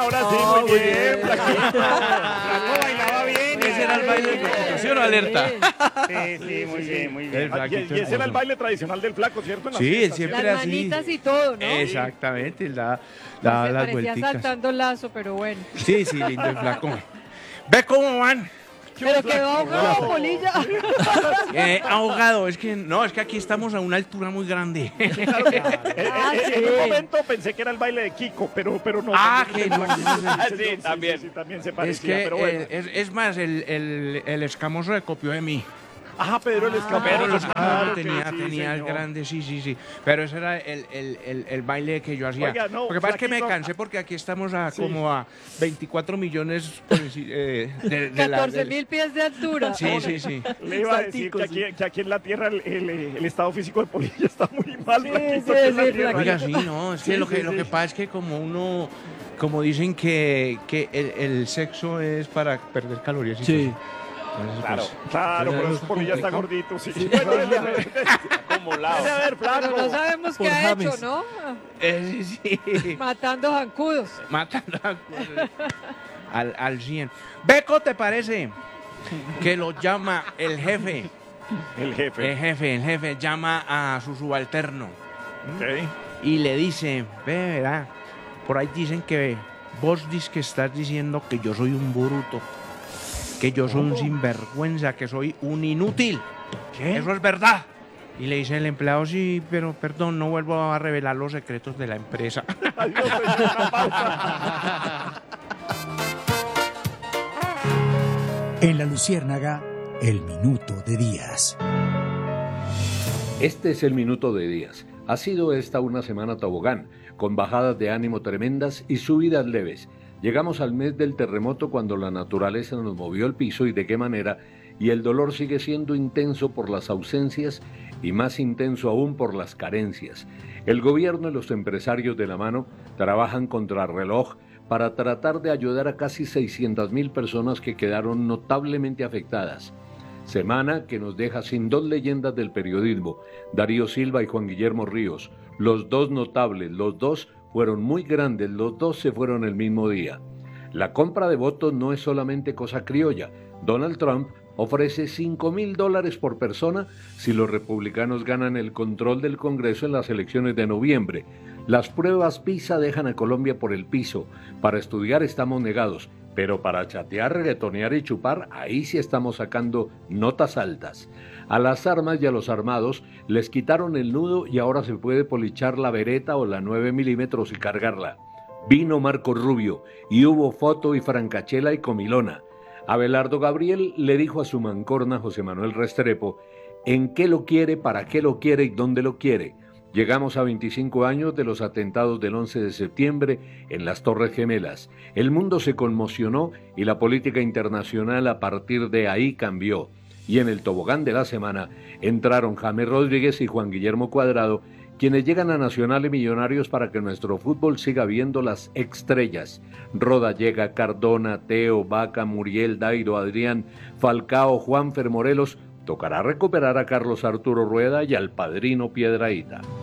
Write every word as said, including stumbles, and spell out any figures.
ahora sí, Oh, muy bien, Flaquito. Flaco bailaba bien. Ese era el baile de Constitución, alerta. Sí, sí, muy bien, muy bien. El Ah, y, Flaquito y ese era el hermoso. baile tradicional del Flaco, ¿cierto? En las Sí, él fiestas, siempre ¿cierto? Las así. manitas y todo, ¿no? Exactamente, él da, Pues da me las parecía vuelticas. saltando lazo, pero bueno. Sí, sí, lindo el flaco. ¿Ve cómo van? Pero quedó ahogado, Polilla. Eh, ahogado, es que no, es que aquí estamos a una altura muy grande. Claro que, eh, Ah, eh, sí. En un momento pensé que era el baile de Kiko, pero, pero no. Ah, también que es el no, Flaquito. no sé. Sí, Sí, señor, también. Sí, sí, también se Es parecía, que pero bueno. eh, es, es más, el, el, el escamoso se copió de mí. Ajá, Pedro el Escamoso. Pedro el Ah, claro que tenía, sí, tenía el señor. grande, sí, sí, sí. Pero ese era el, el, el, el baile que yo hacía. Oiga, no, Lo que pasa es que me Flaquito, cansé porque aquí estamos a sí. como a veinticuatro millones por enci- eh, de, de la- catorce del- mil pies de altura. Sí, sí, sí. Le iba a decir que aquí, que aquí en la tierra el, el, el estado físico de Polilla está muy mal. Sí, Flaquito, sí, aquí en la sí, tierra. Oiga, sí, no, es que, Sí, lo, que sí, lo sí. que pasa es que como uno, como dicen que, que el, el sexo es para perder calorías y Sí. cosas. Entonces, Claro, pues, claro, Pero pero eso Polilla está complicado. gordito, sí. Bueno, dele a ver, Acumulado. dele a ver, Pero flaco. no sabemos Por qué ha James. hecho, ¿no? eh, sí, sí. Matando zancudos. Matando a- al, al cien. Beco, ¿te parece? Que lo llama el jefe. El jefe. El jefe, el jefe llama a su subalterno Ok. y le dice, ve, verá, por ahí dicen que vos dices que estás diciendo que yo soy un bruto, que yo soy un sinvergüenza, que soy un inútil. Eso es verdad. Y le dice el empleado, sí, pero perdón, no vuelvo a revelar los secretos de la empresa. Adiós, señor, una pausa. En La Luciérnaga, el minuto de Díaz. Este es el minuto de Díaz. Ha sido esta una semana tobogán, con bajadas de ánimo tremendas y subidas leves. Llegamos al mes del terremoto cuando la naturaleza nos movió el piso y de qué manera, y el dolor sigue siendo intenso por las ausencias y más intenso aún por las carencias. El gobierno y los empresarios de la mano trabajan contra reloj para tratar de ayudar a casi seiscientas mil personas que quedaron notablemente afectadas. Semana que nos deja sin dos leyendas del periodismo, Darío Silva y Juan Guillermo Ríos. Los dos notables, los dos fueron muy grandes, los dos se fueron el mismo día. La compra de votos no es solamente cosa criolla. Donald Trump ofrece cinco mil dólares por persona si los republicanos ganan el control del Congreso en las elecciones de noviembre. Las pruebas PISA dejan a Colombia por el piso. Para estudiar estamos negados, pero para chatear, reggaetonear y chupar, ahí sí estamos sacando notas altas. A las armas y a los armados les quitaron el nudo y ahora se puede polichar la bereta o la nueve milímetros y cargarla. Vino Marco Rubio y hubo foto y francachela y comilona. Abelardo Gabriel le dijo a su mancorna José Manuel Restrepo en qué lo quiere, para qué lo quiere y dónde lo quiere. Llegamos a veinticinco años de los atentados del once de septiembre en las Torres Gemelas. El mundo se conmocionó y la política internacional a partir de ahí cambió. Y en el tobogán de la semana entraron James Rodríguez y Juan Guillermo Cuadrado, quienes llegan a Nacional y Millonarios para que nuestro fútbol siga viendo las estrellas. Roda llega, Cardona, Teo, Vaca, Muriel, Dairo, Adrián, Falcao, Juanfer Morelos. Tocará recuperar a Carlos Arturo Rueda y al padrino Piedrahíta.